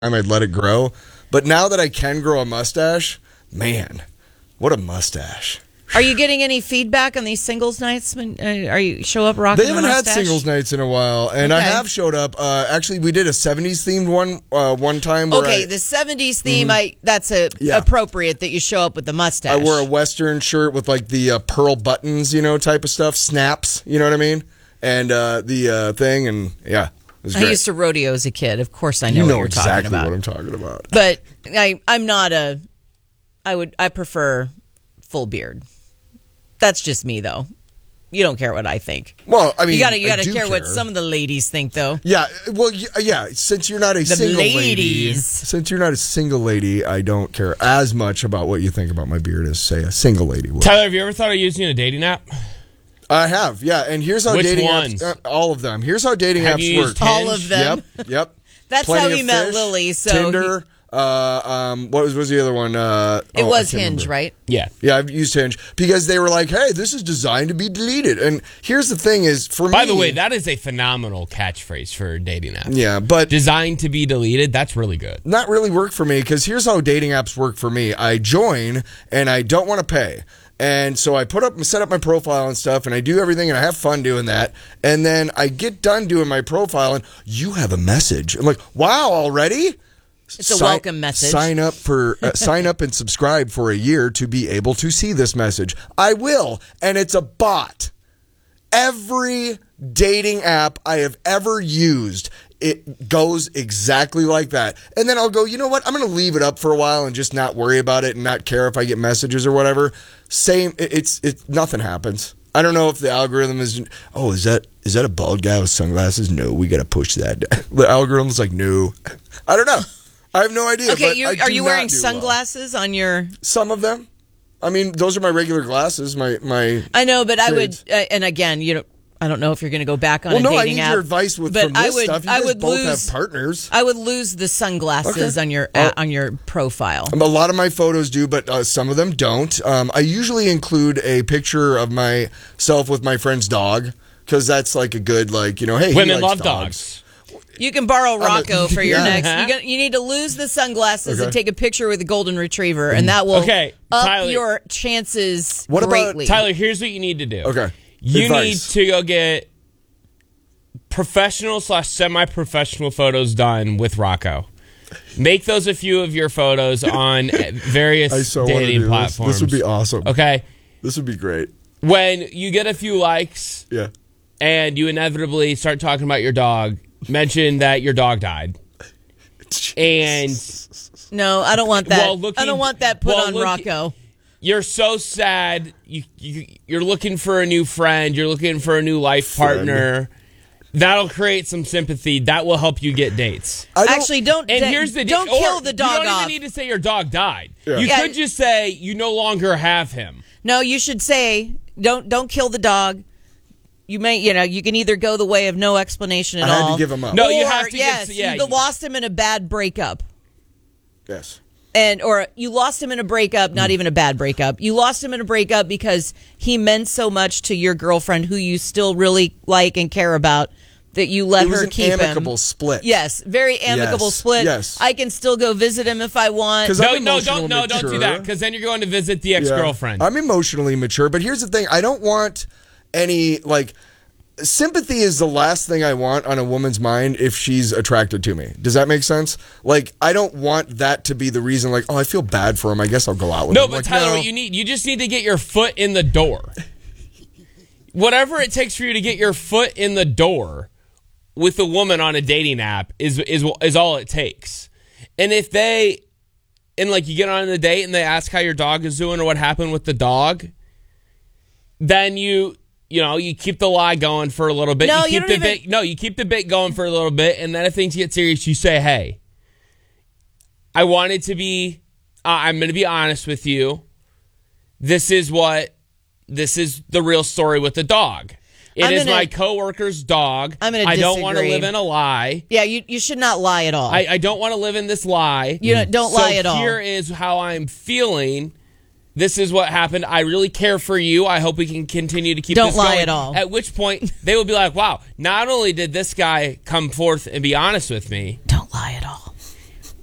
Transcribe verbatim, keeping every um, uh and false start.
I'd let it grow. But now that I can grow a mustache, man, what a mustache. Are you getting any feedback on these singles nights? When uh, are you show up rocking? They haven't a had mustache? singles nights in a while, and okay. I have showed up. Uh, actually, we did a seventies themed one uh, one time. Where Okay, I, the seventies theme. Mm-hmm. I that's a, yeah. appropriate that you show up with the mustache. I wore a Western shirt with like the uh, pearl buttons, you know, type of stuff, snaps. You know what I mean? And uh, the uh, thing, and yeah. I used to rodeo as a kid. Of course, I know, you know what you're exactly talking about. what I'm talking about. But I, I'm not a. I would. I prefer full beard. That's just me, though. You don't care what I think. Well, I mean, you gotta you gotta care, care what some of the ladies think, though. Yeah. Well, yeah. Since you're not a the single ladies. lady, since you're not a single lady, I don't care as much about what you think about my beard as say a single lady would. Tyler, have you ever thought of using a dating app? I have, yeah, and here's how Which dating ones? apps, uh, all of them. Here's how dating Have apps you work. used Hinge? All of them. Yep, yep. That's Plenty how he of met Fish, Lily. So Tinder. Uh, um, what was was the other one? Uh, it oh, was I can't Hinge, remember. right? Yeah. Yeah, I've used Hinge because they were like, "Hey, this is designed to be deleted." And here's the thing: is for me. By the way, that is a phenomenal catchphrase for a dating app. Yeah, but designed to be deleted. That's really good. Not really work for me because here's how dating apps work for me. I join and I don't want to pay. And so I put up, set up my profile and stuff, and I do everything, and I have fun doing that. And then I get done doing my profile, and you have a message. I'm like, wow, already? It's a sign, welcome message. Sign up for, uh, sign up and subscribe for a year to be able to see this message. I will, and it's a bot. Every dating app I have ever used, it goes exactly like that. And then I'll go, you know what? I'm going to leave it up for a while and just not worry about it and not care if I get messages or whatever. Same, it's it. Nothing happens. I don't know if the algorithm is. Oh, is that is that a bald guy with sunglasses? No, we got to push that. The algorithm's like, no. I don't know. I have no idea. Okay, but you, I are do you not wearing do sunglasses well. on your? Some of them. I mean, those are my regular glasses. My my. I know, but shades. I would. Uh, and again, you know. I don't know if you're going to go back on well, a no, dating app. I need your advice with but from this I would, stuff. You I guys would both lose, have partners. I would lose the sunglasses okay. on your oh. uh, on your profile. A lot of my photos do, but uh, some of them don't. Um, I usually include a picture of myself with my friend's dog because that's like a good, like, you know, hey, women he love dogs. dogs. You can borrow Rocco for your yeah. next. You, got, you need to lose the sunglasses okay. and take a picture with a golden retriever, and that will okay, up Tyler, your chances what greatly. About, Tyler, here's what you need to do. Okay. You Advice. need to go get professional slash semi-professional photos done with Rocco. Make those a few of your photos on various I so wanna dating do platforms. This. this would be awesome. Okay. This would be great. When you get a few likes yeah. and you inevitably start talking about your dog, mention that your dog died. And no, I don't want that. While looking, I don't want that put on look, Rocco. You're so sad. You, you, you're looking for a new friend. You're looking for a new life partner. Friend. That'll create some sympathy. That will help you get dates. Don't, Actually, don't. And de- here's the don't or kill the dog off. You don't off. even need to say your dog died. Yeah. You yeah. could just say you no longer have him. No, you should say don't don't kill the dog. You may, you know, you can either go the way of no explanation at I all. had to give him up. No, or, you have to. Yes, give, yeah, you lost him in a bad breakup. Yes. And or you lost him in a breakup, not mm. even a bad breakup. You lost him in a breakup because he meant so much to your girlfriend, who you still really like and care about, that you let it was her an keep amicable him. split. Yes, very amicable yes. split. Yes. I can still go visit him if I want. No, no, don't, no, don't do that, because then you're going to visit the ex-girlfriend. Yeah. I'm emotionally mature, but here's the thing: I don't want any like. Sympathy is the last thing I want on a woman's mind if she's attracted to me. Does that make sense? Like, I don't want that to be the reason, like, oh, I feel bad for him. I guess I'll go out with no, him. But like, Tyler, no. what you need, you just need to get your foot in the door. Whatever it takes for you to get your foot in the door with a woman on a dating app is is is all it takes. And if they, and like you get on the date and they ask how your dog is doing or what happened with the dog, then you... You know, you keep the lie going for a little bit. No, you keep you don't the even... bit. No, you keep the bit going for a little bit, and then if things get serious, you say, "Hey, I wanted to be. Uh, I'm going to be honest with you. This is what. This is the real story with the dog. It I'm is gonna, my coworker's dog. I'm gonna I disagree. don't want to live in a lie. Yeah, you you should not lie at all. I, I don't want to live in this lie. You don't, don't so lie at all. Here is how I'm feeling." This is what happened. I really care for you. I hope we can continue to keep Don't this lie going. at all. At which point, they will be like, wow, not only did this guy come forth and be honest with me. Don't lie at all.